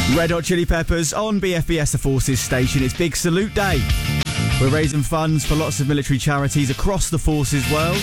Red Hot Chili Peppers on BFBS The Forces station. It's Big Salute Day. We're raising funds for lots of military charities across the Forces world.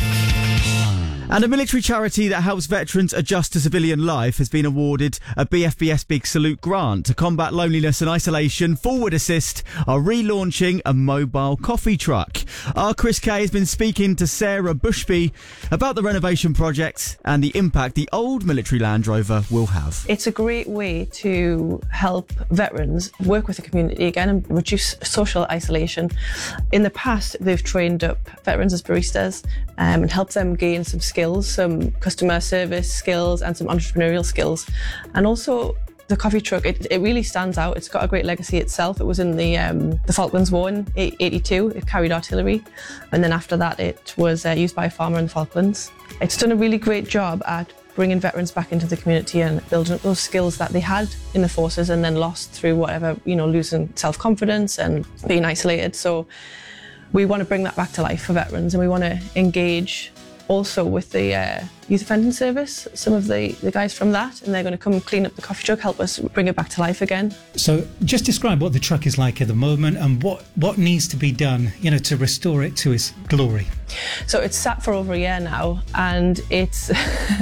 And a military charity that helps veterans adjust to civilian life has been awarded a BFBS Big Salute grant to combat loneliness and isolation. Forward Assist are relaunching a mobile coffee truck. Our Chris Kay has been speaking to Sarah Bushby about the renovation project and the impact the old military Land Rover will have. It's a great way to help veterans work with the community again and reduce social isolation. In the past, they've trained up veterans as baristas and helped them gain some skills, some customer service skills and some entrepreneurial skills. And also the coffee truck, it really stands out. It's got a great legacy itself. It was in the Falklands War in 82. It carried artillery. And then after that, it was used by a farmer in the Falklands. It's done a really great job at bringing veterans back into the community and building up those skills that they had in the forces and then lost through whatever, losing self-confidence and being isolated. So we want to bring that back to life for veterans, and we want to engage also with the youth offending service, some of the guys from that, and they're going to come and clean up the coffee truck, help us bring it back to life again. So just describe what the truck is like at the moment and what needs to be done, to restore it to its glory. So it's sat for over a year now, and it's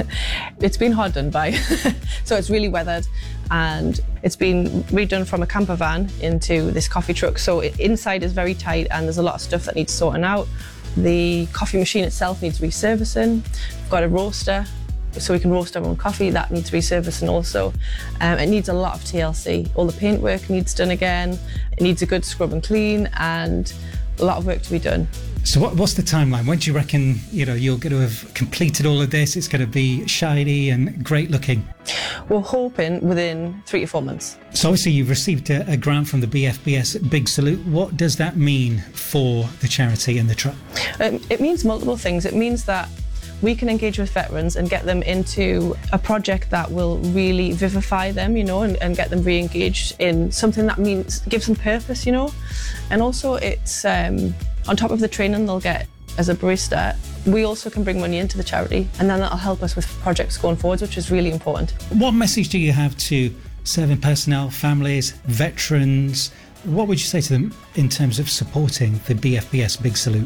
been hard done by. So it's really weathered, and it's been redone from a camper van into this coffee truck. So inside is very tight, and there's a lot of stuff that needs sorting out. The coffee machine itself needs resurfacing. We've got a roaster, so we can roast our own coffee. That needs resurfacing also. It needs a lot of TLC. All the paintwork needs done again. It needs a good scrub and clean, and a lot of work to be done. So what's the timeline? When do you reckon you're going to have completed all of this? It's going to be shiny and great looking. We're hoping within 3 to 4 months. So obviously you've received a grant from the BFBS Big Salute. What does that mean for the charity and the truck? It means multiple things. It means that we can engage with veterans and get them into a project that will really vivify them, and get them re-engaged in something that gives them purpose, And also it's, on top of the training they'll get as a barista, we also can bring money into the charity, and then that'll help us with projects going forwards, which is really important. What message do you have to serving personnel, families, veterans? What would you say to them in terms of supporting the BFBS Big Salute?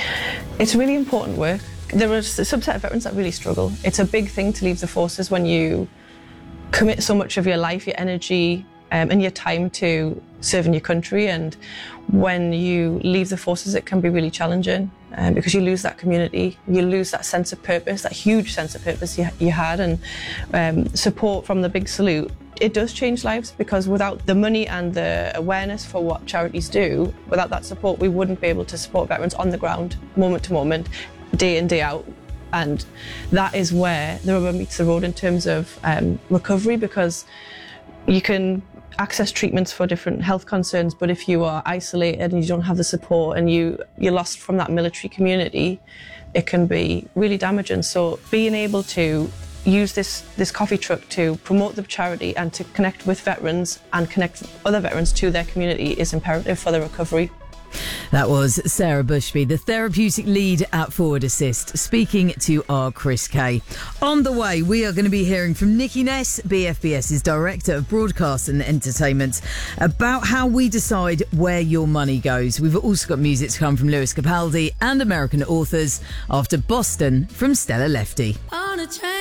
It's really important work. There are a subset of veterans that really struggle. It's a big thing to leave the forces when you commit so much of your life, your energy, and your time to serving your country. And when you leave the forces, it can be really challenging because you lose that community, you lose that sense of purpose, that huge sense of purpose you had. And support from the Big Salute, it does change lives, because without the money and the awareness for what charities do, without that support, we wouldn't be able to support veterans on the ground, moment to moment, day in, day out. And that is where the rubber meets the road in terms of recovery, because you can access treatments for different health concerns, but if you are isolated and you don't have the support and you're lost from that military community, it can be really damaging. So being able to use this coffee truck to promote the charity and to connect with veterans and connect other veterans to their community is imperative for their recovery. That was Sarah Bushby, the therapeutic lead at Forward Assist, speaking to our Chris Kay. On the way, we are going to be hearing from Nikki Ness, BFBS's Director of Broadcast and Entertainment, about how we decide where your money goes. We've also got music to come from Lewis Capaldi and American authors after Boston from Stella Lefty. On a train.